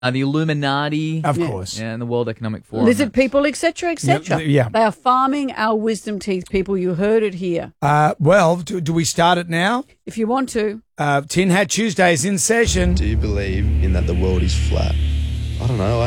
The Illuminati. Of course. Yeah, and the World Economic Forum. Lizard people, etc., etc. Yeah. They are farming our wisdom teeth, people. You heard it here. Well, do we start it now? If you want to. Tin Hat Tuesday is in session. Do you believe in that the world is flat? I don't know,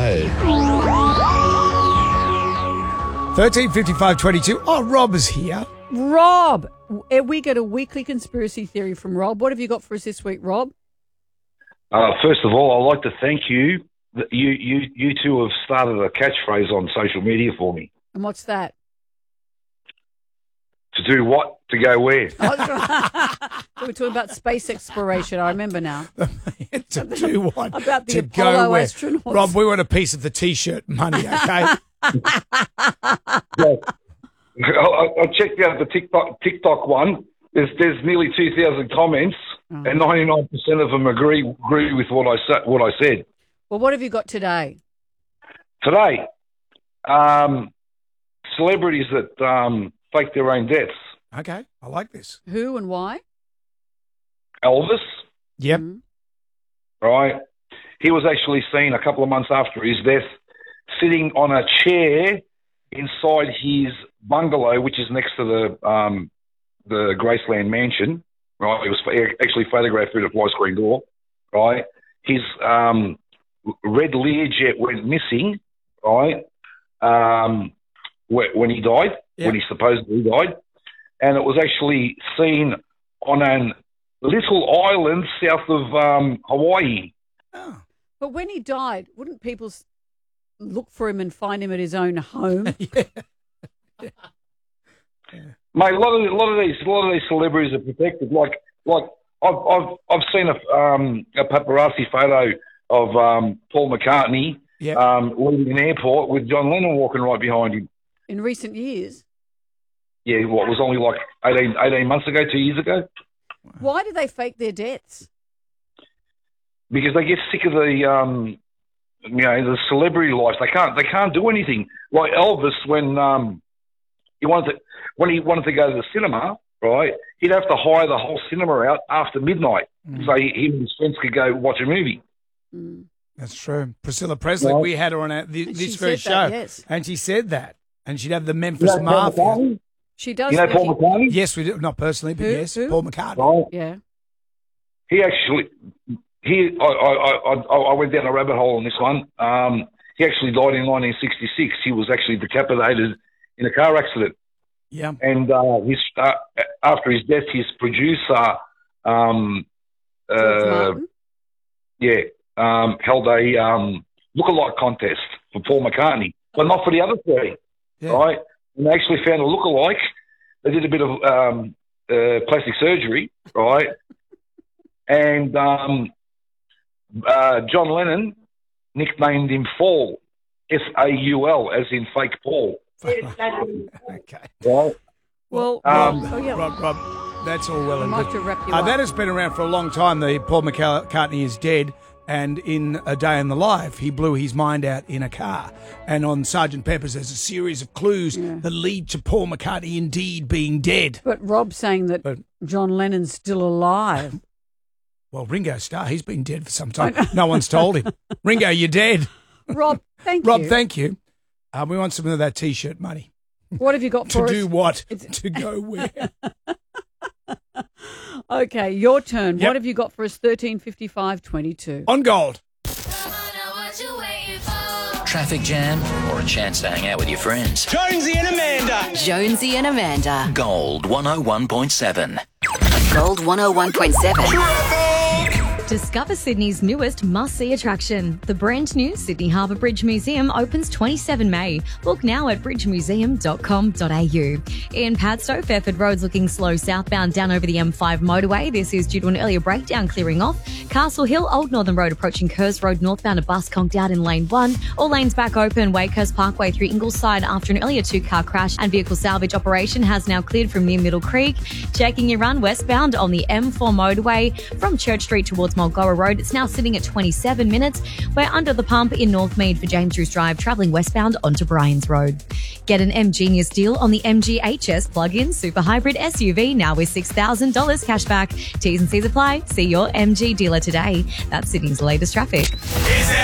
135522. Oh, Rob is here. Rob, we get a weekly conspiracy theory from Rob. What have you got for us this week, Rob? First of all, I'd like to thank you. You two have started a catchphrase on social media for me. And what's that? To do what? To go where? We're talking about space exploration. I remember now. To do what? About the to Apollo go where? astronauts. Rob, we want a piece of the T-shirt money, okay? Yeah. I checked out the TikTok one. There's nearly 2,000 comments, and 99% of them agree with what I said. Well, what have you got today? Today, celebrities that fake their own deaths. Okay, I like this. Who and why? Elvis, Yep. right? He was actually seen a couple of months after his death sitting on a chair inside his bungalow, which is next to the Graceland mansion, right? It was actually photographed through the fly screen door, right? His red Learjet went missing, right? When he died, Yeah. when he supposedly died, and it was actually seen on a little island south of Hawaii. Oh. But when he died, wouldn't people look for him and find him at his own home? Mate, a lot of these celebrities are protected. Like I've seen a paparazzi photo of Paul McCartney leaving an airport with John Lennon walking right behind him. In recent years? Yeah, what was only like 18 months ago, 2 years ago. Why do they fake their deaths? Because they get sick of the the celebrity life. They can't do anything. Like Elvis, when he wanted to go to the cinema, right? He'd have to hire the whole cinema out after midnight, so he and his friends could go watch a movie. That's true. Priscilla Presley, Right. we had her on this she very said show, that, yes. and she said that, and she'd have the Memphis Paul Mafia. McCartney? She does. You know Paul McCartney? Yes, we do. Not personally, but Who? yes, Who? Paul McCartney. Right. Yeah. He actually, I went down a rabbit hole on this one. He actually died in 1966. He was actually decapitated in a car accident. Yeah. And after his death, his producer, George Martin? held a look-alike contest for Paul McCartney, but not for the other three, Yeah. right? And they actually found a look-alike. They did a bit of plastic surgery, right? And John Lennon nicknamed him Faul, Faul, as in fake Paul. Okay. Right? Well, yeah. Rob, that's all well I and might good. have to wrap you up. That has been around for a long time. The Paul McCartney is dead, and in A Day in the Life, he blew his mind out in a car. And on Sgt. Pepper's, there's a series of clues that lead to Paul McCartney indeed being dead. But Rob's saying that John Lennon's still alive. Well, Ringo Starr, he's been dead for some time. No one's told him. Ringo, you're dead. Rob, thank Rob, you. thank you. We want some of that T-shirt money. What have you got for To us? do what? To go where? Okay, your turn. Yep. What have you got for us? 135522. On gold. Traffic jam or a chance to hang out with your friends? Jonesy and Amanda. Jonesy and Amanda. Gold 101.7. Gold 101.7. Discover Sydney's newest must-see attraction. The brand new Sydney Harbour Bridge Museum opens 27 May. Book now at bridgemuseum.com.au. In Padstow, Fairford Road's looking slow southbound down over the M5 motorway. This is due to an earlier breakdown clearing off. Castle Hill, Old Northern Road approaching Kerrs Road northbound, a bus conked out in lane 1. All lanes back open. Wakehurst Parkway through Ingleside after an earlier 2-car crash, and vehicle salvage operation has now cleared from near Middle Creek. Checking your run westbound on the M4 motorway from Church Street towards Mulgoa Road. It's now sitting at 27 minutes. We're under the pump in Northmead for James Drews Drive, travelling westbound onto Bryans Road. Get an M-Genius deal on the MG HS plug-in super hybrid SUV now with $6,000 cashback. T's and C's apply. See your MG dealer today. That's Sydney's latest traffic. Is